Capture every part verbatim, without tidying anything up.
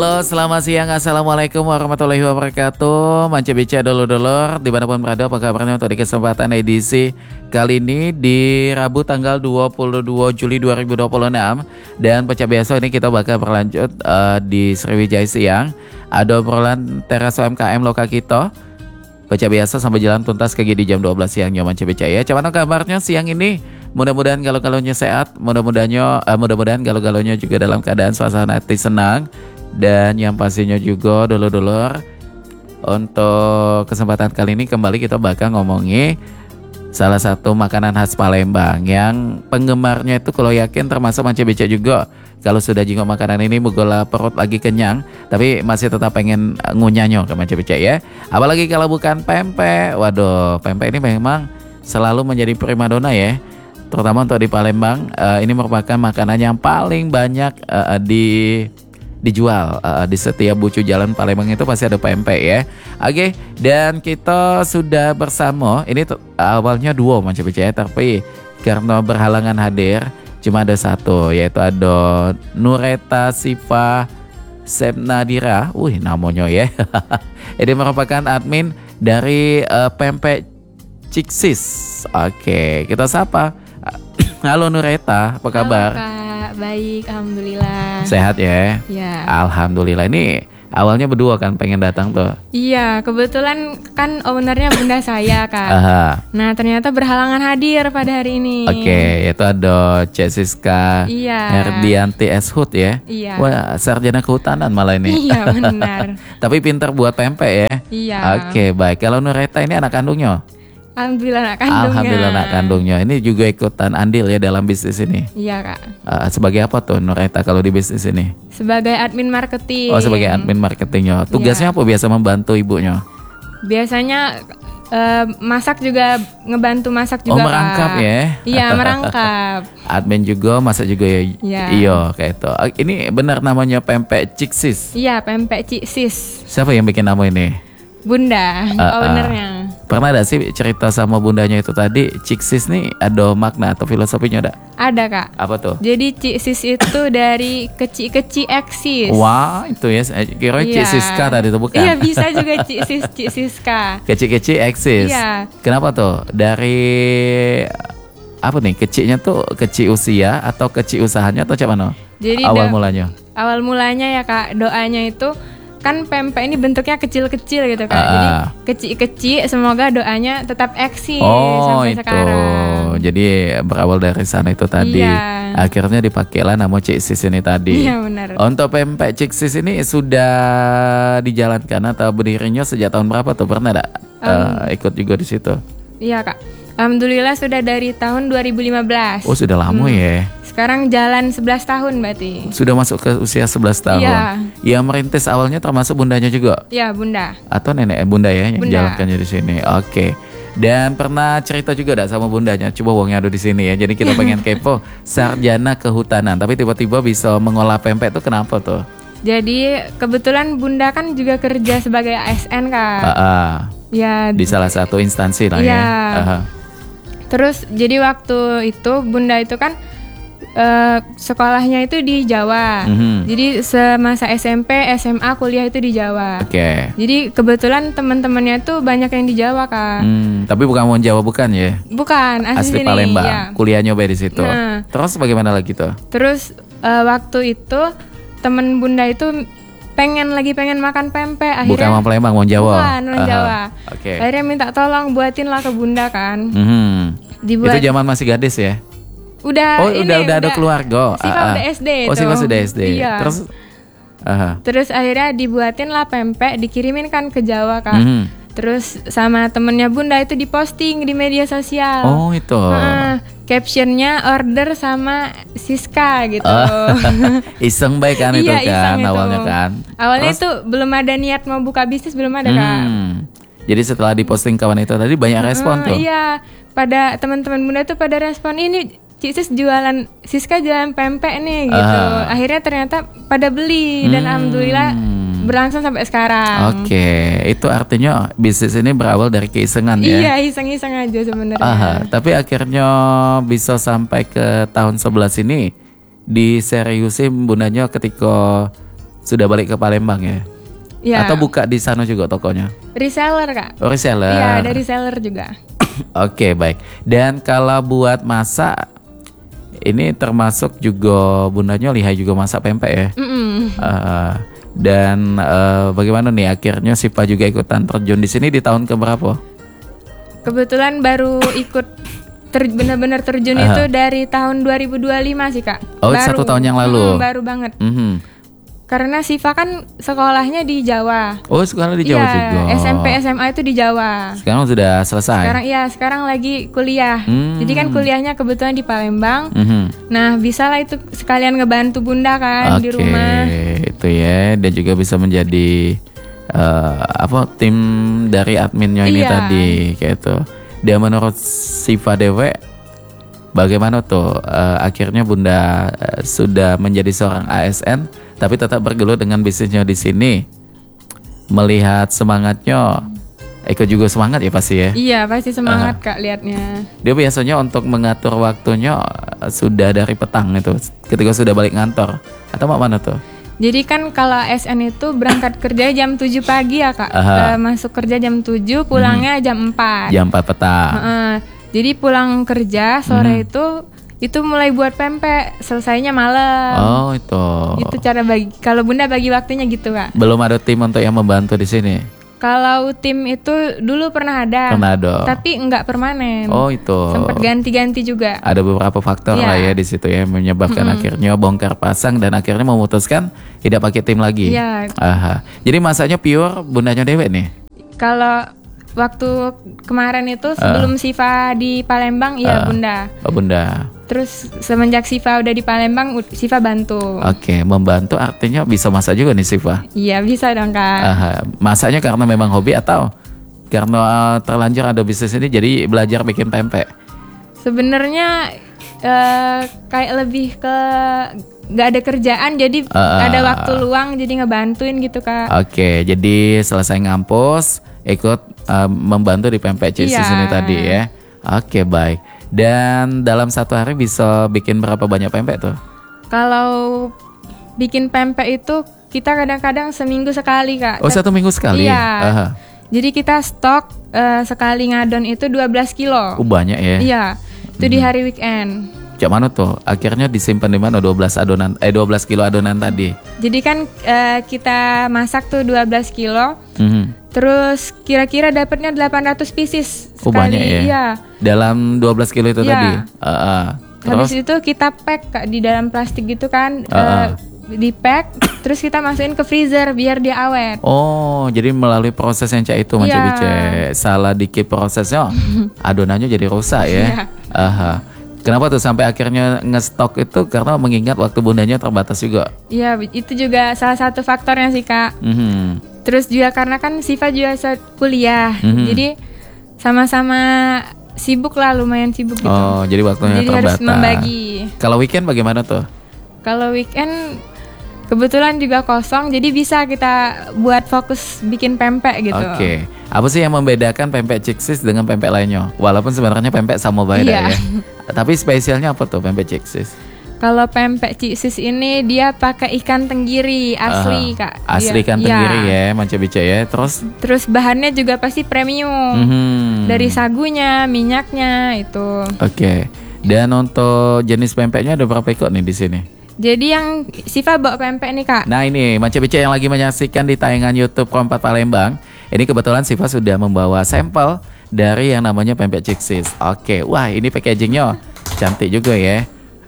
Halo, selamat siang. Assalamualaikum warahmatullahi wabarakatuh. Manca Bica dulur-dulur dimanapun berada, apa kabarnya untuk di kesempatan edisi kali ini di Rabu tanggal dua puluh dua Juli dua ribu dua puluh enam. Dan pecah biasa ini kita bakal berlanjut uh, di Sriwijaya Siang. Ada obrolan teras U M K M Loka kita. Pecah biasa sampai jalan tuntas ke di jam dua belas siangnya Manca Bica ya. Cuman kabarnya siang ini mudah-mudahan galau-galaunya sehat, mudah-mudahan uh, mudah-mudahan galau-galaunya juga dalam keadaan suasana hati senang. Dan yang pastinya juga dulur-dulur, untuk kesempatan kali ini kembali kita bakal ngomongi salah satu makanan khas Palembang yang penggemarnya itu kalau yakin termasuk Manca Bica juga. Kalau sudah jenguk makanan ini bogola perut lagi kenyang, tapi masih tetap pengen ngunyahnya ke Manca Bica ya. Apalagi kalau bukan pempek. Waduh, pempek ini memang selalu menjadi primadona ya. Terutama untuk di Palembang, uh, ini merupakan makanan yang paling banyak uh, di dijual uh, di setiap bucu jalan Palembang itu pasti ada pempek ya. Oke, dan kita sudah bersama. Ini t- awalnya duo Manca Bica ya, tapi karena berhalangan hadir cuma ada satu, yaitu ada Nureta Siva Sepnadira. Wih, namanya ya. Ini merupakan admin dari uh, Pempek Ciksis. Oke, kita sapa. Halo Nureta, apa kabar? Halo Kak, baik, alhamdulillah. Sehat ya? Ya. Alhamdulillah. Ini awalnya berdua kan pengen datang tuh. Iya, kebetulan kan ownernya bunda saya Kak. Aha. Nah ternyata berhalangan hadir pada hari ini. Oke, itu ada Cek Siska Iya. Herdianti Eshut ya. Iya. Wah, sarjana kehutanan malah ini. Iya benar. Tapi pintar buat pempek ya. Iya. Oke, baik. Kalau Nureta ini anak kandungnya? Alhamdulillah anak kandungnya. Alhamdulillah anak kandungnya. Ini juga ikutan andil ya dalam bisnis ini. Iya Kak. Uh, sebagai apa tuh Nureta kalau di bisnis ini? Sebagai admin marketing. Oh, sebagai admin marketingnya. Tugasnya Iya. apa biasa membantu ibunya? Biasanya eh, masak juga, ngebantu masak Oh, juga merangkap Kak. ya? Iya merangkap. Admin juga, masak juga ya? Iya. Iya, kayak itu. Ini benar namanya Pempek Ciksis? Iya, Pempek Ciksis. Siapa yang bikin nama ini? Bunda, Uh, uh. ownernya. Pernah ada sih cerita sama bundanya itu tadi, Ciksis nih ada makna atau filosofinya ada? Ada Kak. Apa tuh? Jadi Ciksis itu dari kecil-kecil eksis. Wah, itu ya. Kira Iya. Cik Siska tadi itu bukan? Iya bisa juga Ciksis, Cik Siska. Kecil-kecil eksis. Iya. Kenapa tuh? Dari apa nih? Kecilnya tuh kecil usia atau kecil usahanya atau cuman no? Jadi awal da- mulanya? Awal mulanya ya Kak, doanya itu kan pempek ini bentuknya kecil-kecil gitu Kak. Ah. Jadi kecil-kecil, semoga doanya tetap eksis Oh, sampai itu. sekarang. Jadi berawal dari sana itu tadi. Iya. Akhirnya dipakailah nama Ciksis ini tadi. Iya benar. Untuk Pempek Ciksis ini sudah dijalankan atau berdirinya sejak tahun berapa tuh? Pernah enggak Um, uh, ikut juga di situ? Iya Kak. Alhamdulillah sudah dari tahun dua ribu lima belas. Oh, sudah lama Hmm. ya. Sekarang jalan sebelas tahun berarti. Sudah masuk ke usia sebelas tahun. Iya. Yang merintis awalnya termasuk bundanya juga Iya Bunda. atau nenek eh, bunda ya yang Bunda. jalankannya di sini. Oke. Dan pernah cerita juga enggak sama bundanya? Coba uangnya ada di sini ya. Jadi kita pengen kepo sarjana kehutanan, tapi tiba-tiba bisa mengolah pempek itu kenapa tuh? Jadi kebetulan Bunda kan juga kerja sebagai A S N Kak. Ah, ah. Ya. Di salah satu instansi lah Iya. ya. Aha. Terus jadi waktu itu Bunda itu kan eh, sekolahnya itu di Jawa. Mhm. Jadi semasa S M P, S M A, kuliah itu di Jawa. Oke. Jadi kebetulan teman-temannya tuh banyak yang di Jawa Kak. Hmm, tapi bukan mau Jawa bukan ya? Bukan asli, Asli sini, Palembang. ya. Kuliahnya di situ. Nah. Terus bagaimana lagi tuh? Terus eh, waktu itu temen Bunda itu pengen lagi pengen makan pempek. Bukan Akhirnya mau Palembang, mau Jawa. Bukan, orang Aha. Jawa. Oke. Akhirnya minta tolong buatin lah ke Bunda kan. Mhm. Dibuat. Itu zaman masih gadis ya? Udah Oh, ini, udah udah ada keluarga. Siva Ah, ah. udah S D Oh, itu. Siva sudah S D. Iya. Terus aha. Terus akhirnya dibuatin lah pempek, dikirimin kan ke Jawa Kak. Mhm. Terus sama temennya Bunda itu diposting di media sosial. Oh, itu. Heeh. Captionnya order sama Siska gitu. Oh. Iseng baik kan itu Iya, kan iseng itu. awalnya kan. Awalnya Terus? itu belum ada niat mau buka bisnis, belum ada Kak. Hmm. Jadi setelah diposting kawan itu tadi banyak respon Heeh, tuh. Iya, pada teman-teman Bunda tuh pada respon ini Cik Sis jualan, Siska jualan pempek nih gitu. Ah. Akhirnya ternyata pada beli dan Hmm. alhamdulillah berlangsung sampai sekarang. Oke, itu artinya bisnis ini berawal dari keisengan ya. Iya, iseng-iseng aja sebenarnya. Aha, tapi akhirnya bisa sampai ke tahun sebelas ini diseriusin bundanya ketika sudah balik ke Palembang ya? Ya. Atau buka di sana juga tokonya? Reseller kak. Oh, reseller. Iya, ada reseller juga. Oke, baik. Dan kalau buat masak, ini termasuk juga bundanya lihai juga masak pempek ya? Mm-mm. Uh, dan uh, bagaimana nih akhirnya Siva juga ikutan terjun di sini di tahun keberapa? Kebetulan baru ikut ter, benar-benar terjun Aha. itu dari tahun dua ribu dua puluh lima sih kak. Oh, baru, satu tahun yang lalu. Hmm, baru banget. Mm-hmm. Karena Siva kan sekolahnya di Jawa. Oh, sekolah di Jawa iya, juga. S M P S M A itu di Jawa. Sekarang sudah selesai. Sekarang iya, sekarang lagi kuliah. Hmm. Jadi kan kuliahnya kebetulan di Palembang. Mm-hmm. Nah, bisa lah itu sekalian ngebantu bunda kan okay, di rumah. Itu ya, dan juga bisa menjadi uh, apa tim dari adminnya ini iya. tadi kayak itu. Dan menurut Siva Dewe, bagaimana tuh uh, akhirnya bunda uh, sudah menjadi seorang A S N, tapi tetap bergelut dengan bisnisnya di sini. Melihat semangatnya, ikut juga semangat ya pasti ya. Iya, pasti semangat uh, kak liatnya. Dia biasanya untuk mengatur waktunya uh, sudah dari petang itu, ketika sudah balik ngantor atau mau mana tuh? Jadi kan kalau A S N itu berangkat kerja jam tujuh pagi ya kak. Aha. E, masuk kerja jam tujuh, pulangnya hmm. jam empat. Jam empat petang. E-e. Jadi pulang kerja sore Hmm. itu itu mulai buat pempek, selesainya malam. Oh, itu. Itu cara bagi, kalau bunda bagi waktunya gitu kak. Belum ada tim untuk yang membantu di sini. Kalau tim itu dulu pernah ada, Pernah ada. tapi nggak permanen. Oh, itu. Sempat ganti-ganti juga. Ada beberapa faktor Iya. lah ya di situ ya menyebabkan Mm-mm. akhirnya bongkar pasang dan akhirnya memutuskan tidak pakai tim lagi. Iya. Aha. Jadi masanya pure bundanya Dewe nih. Kalau waktu kemarin itu sebelum Siva di Palembang, iya Ah. bunda. Oh, bunda. Terus semenjak Siva udah di Palembang, u- Siva bantu. Oke, membantu artinya bisa masak juga nih Siva. Iya bisa dong kak. Aha. Masaknya karena memang hobi atau karena terlanjur ada bisnis ini jadi belajar bikin pempek? Sebenarnya eh, kayak lebih ke nggak ada kerjaan, jadi Ah. ada waktu luang, jadi ngebantuin gitu kak. Oke, jadi selesai ngampus ikut uh, membantu di pempek Cis Iya. ini tadi ya. Oke, baik. Dan dalam satu hari bisa bikin berapa banyak pempek tuh? Kalau bikin pempek itu kita kadang-kadang seminggu sekali kak. Oh, satu minggu sekali? Iya. Aha. Jadi kita stok eh, sekali ngadon itu dua belas kilo. Oh, banyak ya. Iya, itu di Mhm. hari weekend. Cak mana tuh? Akhirnya disimpan di mana dua belas adonan eh dua belas kilo adonan tadi? Jadi kan eh, kita masak tuh dua belas kilo. Mhm. Terus kira-kira dapatnya delapan ratus pieces Oh, sekali. banyak ya? Iya. Dalam dua belas kilo itu Iya. tadi. Heeh. Terus Habis itu kita pack Kak, di dalam plastik gitu kan. Ah, ah. eh, di pack terus kita masukin ke freezer biar dia awet. oh, jadi melalui proses yang cak itu Manca Iya. Bice. Salah dikit prosesnya, adonannya jadi rusak ya. Iya. Aha. Kenapa tuh sampai akhirnya ngestok itu karena mengingat waktu bundanya terbatas juga. Iya, itu juga salah satu faktornya sih Kak. Mhm. Terus juga karena kan Siva juga saat kuliah. Mhm. Jadi sama-sama sibuk lah, lumayan sibuk gitu. Oh, jadi waktunya Jadi terbatas. harus membagi. Kalau weekend bagaimana tuh? Kalau weekend kebetulan juga kosong, jadi bisa kita buat fokus bikin pempek gitu. Oke. Apa sih yang membedakan pempek Ciksis dengan pempek lainnya? Walaupun sebenarnya pempek sama beda Iya. ya. Tapi spesialnya apa tuh pempek Ciksis? Kalau pempek Ciksis ini dia pakai ikan tenggiri asli Aha. Kak. Asli Dia- ikan iya. tenggiri ya, Manca Bice ya. Terus Terus bahannya juga pasti premium. mhm. Dari sagunya, minyaknya itu. Oke. Dan untuk jenis pempeknya ada berapa ekor nih di sini? Jadi yang Siva bawa pempek nih Kak. Nah ini Manca Bice yang lagi menyaksikan di tayangan YouTube Pro empat Palembang. Ini kebetulan Siva sudah membawa sampel dari yang namanya pempek Ciksis. Oke, wah ini packagingnya cantik juga ya.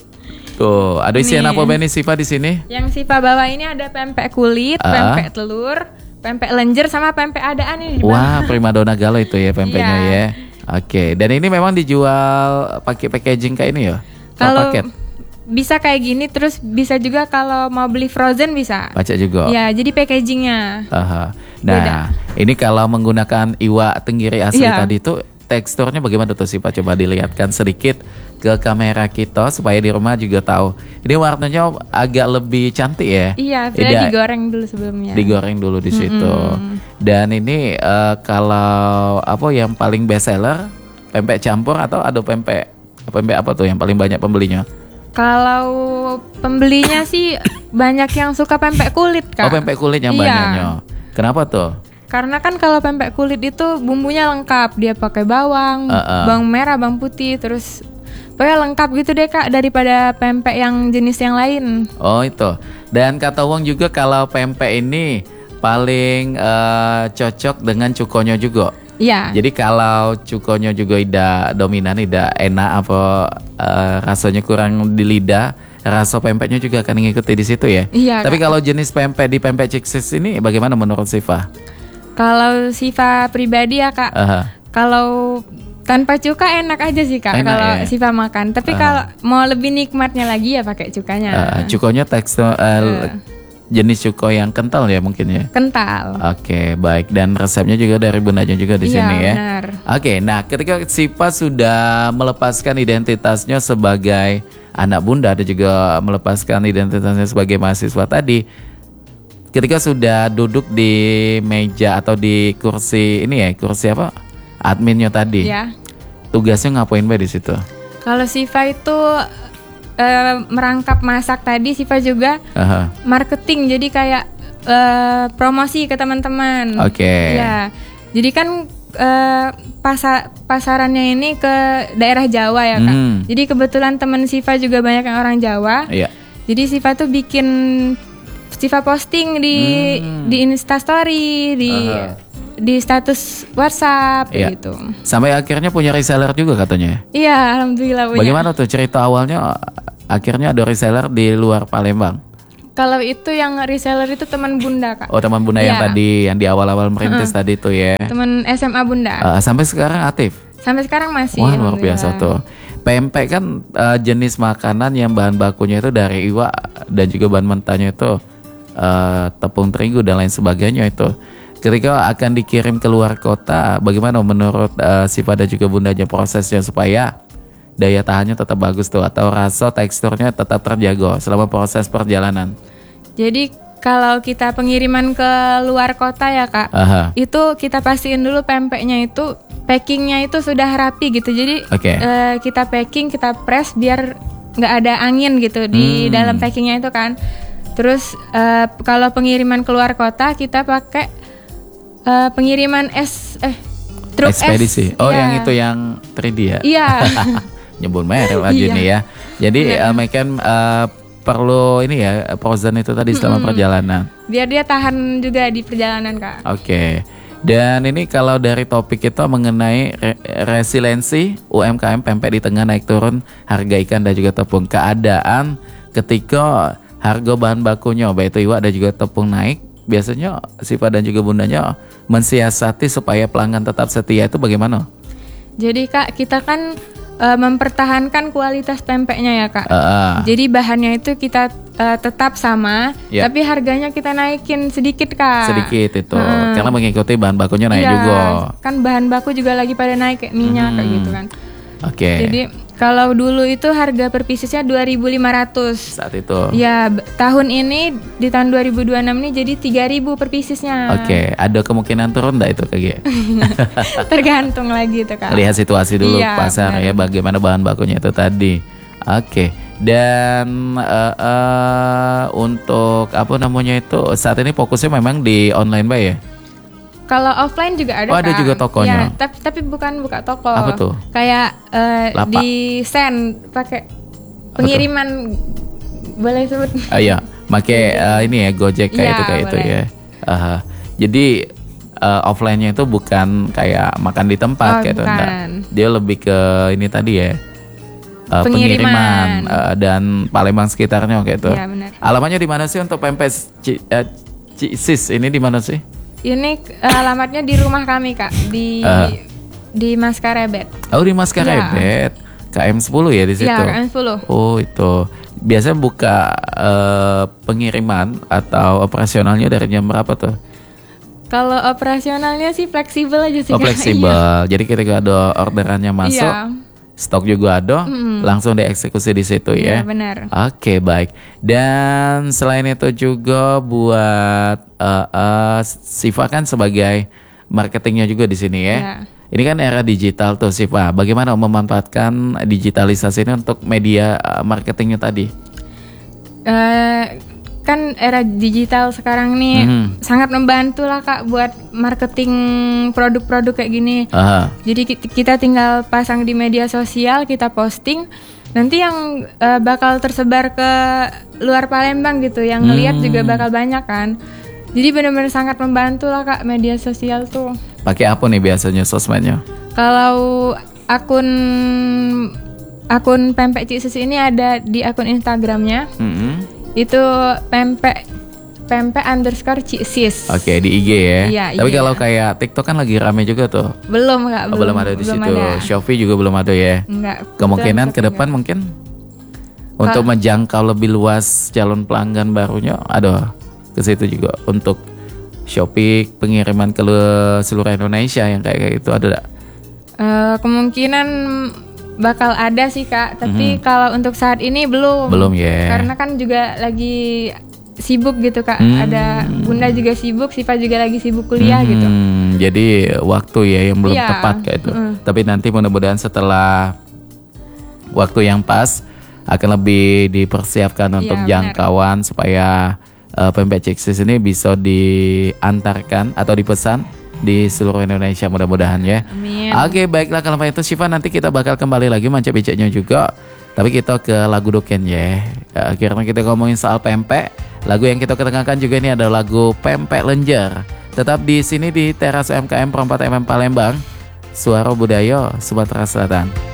Tuh, ada isian Nih. apa nih Siva di sini? Yang Siva bawa ini ada pempek kulit, Ah. pempek telur, pempek lenjer sama pempek adaan ini di bawah. Wah, primadona galau itu ya pempeknya Iya. ya. Oke, dan ini memang dijual pakai packaging kayak ini ya? Per Kalau paket. bisa kayak gini, terus bisa juga kalau mau beli frozen bisa. Baca juga. Ya, jadi packagingnya. Aha. Nah, ini kalau menggunakan iwak tenggiri asli Iya. tadi itu teksturnya bagaimana tuh sih Pak? Coba dilihatkan sedikit ke kamera kita supaya di rumah juga tahu. Ini warnanya agak lebih cantik ya. Iya, Tidak- sudah digoreng dulu sebelumnya. Digoreng dulu di situ. Dan ini eh, kalau apa yang paling best seller, pempek campur atau ada pempek pempek apa tuh yang paling banyak pembelinya? Kalau pembelinya sih banyak yang suka pempek kulit, Kak. Oh, pempek kulit yang Iya. banyaknya. Kenapa tuh? Karena kan kalau pempek kulit itu bumbunya lengkap. Dia pakai bawang, Uh-uh. bawang merah, bawang putih, terus pokoknya lengkap gitu deh, Kak, daripada pempek yang jenis yang lain. Oh, itu. Dan kata Wong juga kalau pempek ini paling eh, cocok dengan cukonya juga. Iya. Jadi kalau cukonya juga tidak dominan, tidak enak apa eh, rasanya kurang di lidah, rasa pempeknya juga akan mengikuti di situ ya. Iya, Tapi Kak. kalau jenis pempek di pempek Ciksis ini bagaimana menurut Siva? Kalau Siva pribadi ya, Kak. Aha. Kalau tanpa cuka enak aja sih, Kak, Enak kalau ya? Siva makan. Tapi kalau mau lebih nikmatnya lagi ya pakai cukanya. Eh, cukonya tekstur eh, jenis cuko yang kental ya mungkin ya. Kental. Oke, baik. Dan resepnya juga dari bundanya juga di Iya, sini ya. benar. Oke, nah ketika Siva sudah melepaskan identitasnya sebagai anak bunda dan juga melepaskan identitasnya sebagai mahasiswa tadi, ketika sudah duduk di meja atau di kursi ini ya, kursi apa? Adminnya tadi. Ya. Tugasnya ngapain Mbak di situ? Kalau Siva itu eh, merangkap masak tadi, Siva juga Aha. marketing. Jadi kayak eh, promosi ke teman-teman. Oke. Ya. Jadi kan eh, pasar pasarannya ini ke daerah Jawa ya, Kak. Hmm. Jadi kebetulan teman Siva juga banyak yang orang Jawa. Iya. Jadi Siva tuh bikin Siva posting di Hmm. di Instastory, di Aha. di status WhatsApp Iya. gitu. Sampai akhirnya punya reseller juga katanya. Iya, alhamdulillah punya. Bagaimana tuh cerita awalnya? Akhirnya ada reseller di luar Palembang. Kalau itu yang reseller itu teman Bunda, Kak. Oh, teman Bunda yang Iya. tadi yang di awal-awal merintis tadi tuh ya. Teman S M A Bunda. Eh, sampai sekarang aktif. Sampai sekarang masih. Wah, luar biasa alhamdulillah. tuh. Pempek kan eh, jenis makanan yang bahan bakunya itu dari iwa dan juga bahan mentahnya itu eh, tepung terigu dan lain sebagainya itu. Ketika akan dikirim ke luar kota, bagaimana menurut eh, Siva dan juga bundanya prosesnya supaya daya tahannya tetap bagus tuh atau rasa teksturnya tetap terjaga selama proses perjalanan? Jadi kalau kita pengiriman ke luar kota ya, Kak, Aha. itu kita pastiin dulu pempeknya itu packingnya itu sudah rapi gitu. Jadi Oke. eh, kita packing, kita press biar nggak ada angin gitu di Hmm. dalam packingnya itu kan. Terus eh, kalau pengiriman keluar kota kita pakai eh, pengiriman es eh truk Ekspedisi. es. Oh, Iya. yang itu yang tiga D ya? Iya. Nyebut merek aja Iya. nih ya. Jadi eh, mereka eh, perlu ini ya frozen itu tadi selama perjalanan. Biar dia tahan juga di perjalanan, Kak. Oke. Dan ini kalau dari topik kita mengenai re- resiliensi U M K M pempek di tengah naik turun harga ikan dan juga tepung, keadaan ketika harga bahan bakunya baik itu iwak dan juga tepung naik, biasanya Siva dan juga bundanya mensiasati supaya pelanggan tetap setia itu bagaimana? Jadi, Kak, kita kan eh, mempertahankan kualitas pempeknya ya, Kak. Uh, Jadi bahannya itu kita eh, tetap sama, Ya. tapi harganya kita naikin sedikit, Kak. sedikit itu Hmm. karena mengikuti bahan bakunya naik Iya, juga. kan bahan baku juga lagi pada naik kayak minyak kayak gitu kan. Oke. Jadi kalau dulu itu harga per piecesnya dua ribu lima ratus. Saat itu. Ya, b- tahun ini di tahun dua ribu dua puluh enam ini jadi tiga ribu per piecesnya. Oke, ada kemungkinan turun enggak itu kayak? Tergantung lagi itu, Kak. Lihat situasi dulu Iya, pasar benar. ya, bagaimana bahan bakunya itu tadi. Oke. Dan eh, eh, untuk apa namanya itu saat ini fokusnya memang di online Mbak ya? Kalau offline juga ada, Oh, ada Kak. juga tokonya. Ya, tapi tapi bukan buka toko. Apa tuh? Kayak eh, Lapak. di send pakai pengiriman, boleh sebut? Ah, iya, make eh, ini ya Gojek kayak Iya, itu kayak itu boleh. ya. Aha. Jadi eh, offline-nya itu bukan kayak makan di tempat Oh, kayak itu, bukan. enggak. Dia lebih ke ini tadi ya. eh, Pengiriman. pengiriman eh, dan Palembang sekitarnya kayak itu. Iya, benar. Alamatnya di mana sih untuk pempek Ci- eh, Ciksis ini di mana sih? Ini eh, alamatnya di rumah kami, Kak, di Eh. di Maskarebet. Oh, di Maskarebet. K M sepuluh ya di situ. Iya, K M sepuluh. Oh, itu. Biasanya buka eh, pengiriman atau operasionalnya dari jam berapa tuh? Kalau operasionalnya sih fleksibel aja sih, Oh, Kak. fleksibel. Jadi ketika ada orderannya masuk, Iya. stok juga ada, langsung dieksekusi di situ Iya, ya. benar. Oke, baik. Dan selain itu juga buat eh, eh, Siva kan sebagai marketingnya juga di sini ya. Iya. Ini kan era digital tuh Siva. Bagaimana memanfaatkan digitalisasi ini untuk media uh, marketingnya tadi? Eh, kan era digital sekarang nih Mhm. sangat membantu lah Kak buat marketing produk-produk kayak gini. Aha. Jadi ki- kita tinggal pasang di media sosial, kita posting, nanti yang eh, bakal tersebar ke luar Palembang gitu, yang ngeliat Hmm. juga bakal banyak kan. Jadi benar-benar sangat membantu lah Kak media sosial tuh. Pakai apa nih biasanya sosmednya? Kalau akun akun Pempek Cik Sis ini ada di akun Instagramnya. Mhm. Itu pempek pempek underscore Cik Sis. Oke, di I G ya. Iya, Tapi iya. kalau kayak TikTok kan lagi rame juga tuh. Belum Kak, Oh, belum ada di situ. ada. Shopee juga belum ada ya. Enggak. Kemungkinan kebetulan ke depan enggak. mungkin untuk menjangkau lebih luas calon pelanggan barunya, ada ke situ juga untuk Shopee pengiriman ke lu- seluruh Indonesia yang kayak kayak itu ada nggak? Eh, kemungkinan bakal ada sih Kak, tapi kalau untuk saat ini belum. Belum ya. Karena kan juga lagi sibuk gitu Kak. Hmm. Ada Bunda juga sibuk, Siva juga lagi sibuk kuliah gitu. Hmm, jadi waktu ya yang belum Iya. tepat kayak itu. Mm. Tapi nanti mudah-mudahan setelah waktu yang pas akan lebih dipersiapkan untuk Iya, benar. jangkauan supaya uh, Pempek Cik Sis ini bisa diantarkan atau dipesan di seluruh Indonesia mudah-mudahan ya. Amin. Oke, baiklah kalau itu Siva, nanti kita bakal kembali lagi manca beceknya juga. Tapi kita ke lagu Doken ya. Uh, Karena kita ngomongin soal pempek, lagu yang kita kedengarkan juga ini adalah lagu Pempek Lenjer. Tetap di sini di Teras U M K M Perempat M M Palembang, Suara Budaya Sumatera Selatan.